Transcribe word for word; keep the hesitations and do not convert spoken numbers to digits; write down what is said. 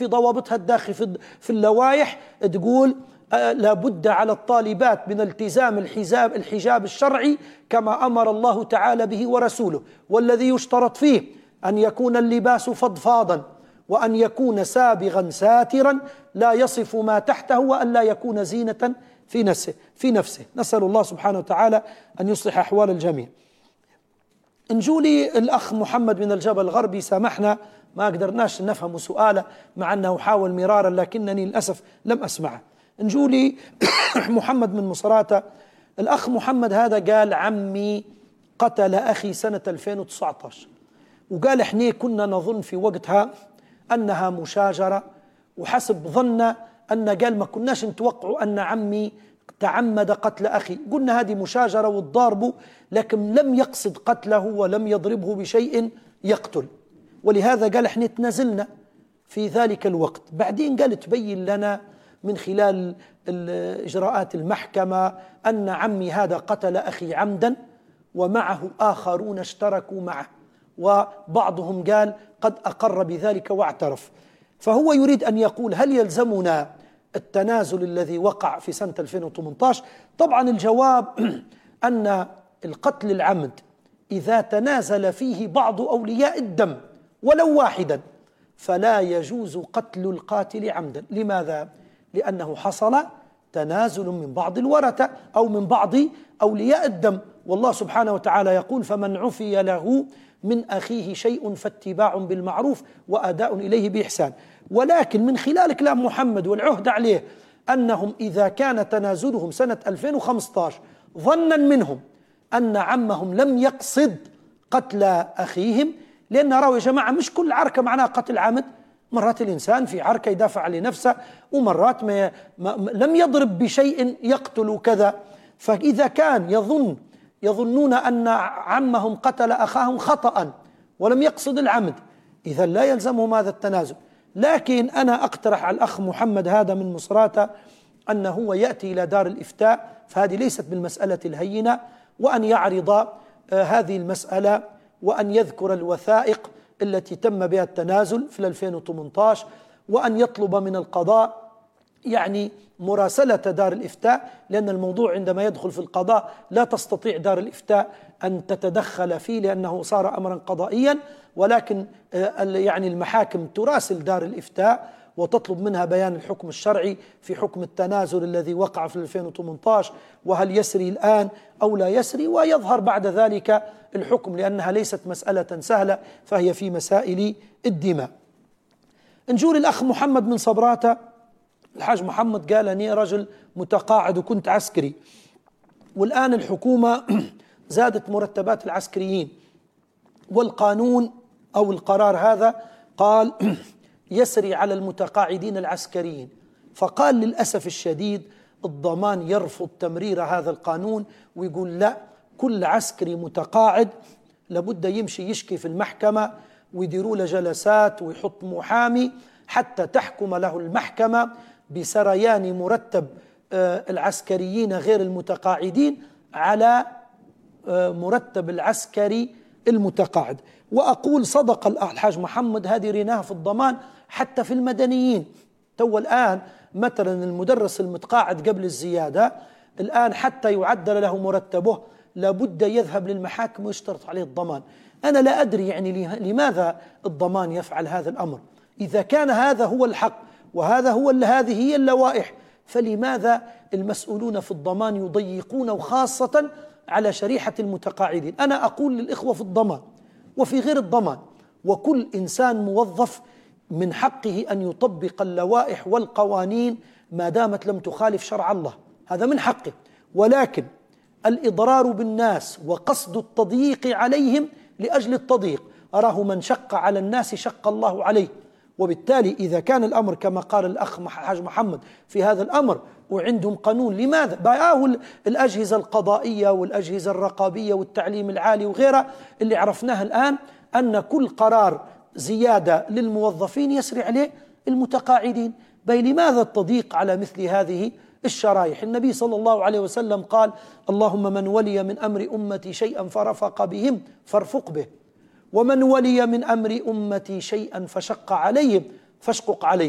في ضوابطها الداخل في اللوائح تقول لابد على الطالبات من التزام الحجاب الحجاب الشرعي كما أمر الله تعالى به ورسوله، والذي يشترط فيه أن يكون اللباس فضفاضا، وأن يكون سابغا ساترا لا يصف ما تحته، وأن لا يكون زينة في نفسه في نفسه نسأل الله سبحانه وتعالى أن يصلح أحوال الجميع. نجولي الأخ محمد من الجبل الغربي، سامحنا ما قدرناش نفهم سؤاله مع أنه حاول مرارا لكنني للأسف لم أسمعه. نجولي محمد من مصراتة، الأخ محمد هذا قال عمي قتل أخي سنة ألفين وتسعة عشر، وقال احنا كنا نظن في وقتها أنها مشاجرة، وحسب ظننا أن قال ما كناش نتوقع أن عمي تعمد قتل أخي، قلنا هذه مشاجرة والضارب، لكن لم يقصد قتله ولم يضربه بشيء يقتل، ولهذا قال احنا تنازلنا في ذلك الوقت. بعدين قال تبين لنا من خلال إجراءات المحكمة أن عمي هذا قتل أخي عمدا ومعه آخرون اشتركوا معه، وبعضهم قال قد أقر بذلك واعترف. فهو يريد أن يقول هل يلزمنا التنازل الذي وقع في سنة ألفين وثمانية عشر؟ طبعا الجواب أن القتل العمد إذا تنازل فيه بعض أولياء الدم ولو واحدا فلا يجوز قتل القاتل عمدا. لماذا؟ لأنه حصل تنازل من بعض الورثة أو من بعض أولياء الدم، والله سبحانه وتعالى يقول فمن عفي له من أخيه شيء فاتباع بالمعروف وأداء إليه بإحسان. ولكن من خلال كلام محمد والعهد عليه أنهم إذا كان تنازلهم سنة ألفين وخمسة عشر ظنا منهم أن عمهم لم يقصد قتل أخيهم، لأن راوا يا جماعة مش كل عركة معناها قتل عمد، مرات الإنسان في عركة يدافع عن نفسه، ومرات ما ما لم يضرب بشيء يقتل كذا. فإذا كان يظن يظنون أن عمهم قتل أخاهم خطأ ولم يقصد العمد، إذا لا يلزمهم هذا التنازل. لكن أنا أقترح على الأخ محمد هذا من مصراتة أنه هو يأتي إلى دار الإفتاء، فهذه ليست بالمسألة الهينة، وأن يعرض هذه المسألة وأن يذكر الوثائق التي تم بها التنازل في ألفين وثمانية عشر، وأن يطلب من القضاء يعني مراسلة دار الإفتاء، لأن الموضوع عندما يدخل في القضاء لا تستطيع دار الإفتاء أن تتدخل فيه لأنه صار أمرا قضائيا، ولكن يعني المحاكم تراسل دار الإفتاء وتطلب منها بيان الحكم الشرعي في حكم التنازل الذي وقع في ألفين وثمانية عشر، وهل يسري الآن أو لا يسري، ويظهر بعد ذلك الحكم، لأنها ليست مسألة سهلة فهي في مسائل الدماء. نجول الأخ محمد من صبراتة، الحاج محمد قال أني رجل متقاعد وكنت عسكري، والآن الحكومة زادت مرتبات العسكريين، والقانون أو القرار هذا قال يسري على المتقاعدين العسكريين، فقال للأسف الشديد الضمان يرفض تمرير هذا القانون، ويقول لا، كل عسكري متقاعد لابد يمشي يشكي في المحكمة ويديروا له جلسات ويحط محامي حتى تحكم له المحكمة بسريان مرتب العسكريين غير المتقاعدين على مرتب العسكري المتقاعد. وأقول صدق الحاج محمد، هذه ريناها في الضمان حتى في المدنيين. تو الآن مثلا المدرس المتقاعد قبل الزيادة الآن حتى يعدل له مرتبه لابد يذهب للمحاكم ويشترط عليه الضمان. أنا لا أدري يعني لماذا الضمان يفعل هذا الأمر، إذا كان هذا هو الحق وهذا هو هذه هي اللوائح، فلماذا المسؤولون في الضمان يضيقون وخاصة على شريحة المتقاعدين؟ أنا أقول للإخوة في الضمان وفي غير الضمان، وكل إنسان موظف من حقه أن يطبق اللوائح والقوانين ما دامت لم تخالف شرع الله، هذا من حقه، ولكن الإضرار بالناس وقصد التضييق عليهم لأجل التضييق أراه من شق على الناس شق الله عليه. وبالتالي إذا كان الأمر كما قال الأخ حاج محمد في هذا الأمر وعندهم قانون، لماذا بقاه الأجهزة القضائية والأجهزة الرقابية والتعليم العالي وغيرها اللي عرفناها الآن أن كل قرار زيادة للموظفين يسري عليه المتقاعدين، بل لماذا التضييق على مثل هذه الشرائح؟ النبي صلى الله عليه وسلم قال اللهم من ولي من أمر أمتي شيئا فرفق بهم فارفق به، ومن ولي من أمر أمتي شيئا فشق عليهم فاشقق عليه.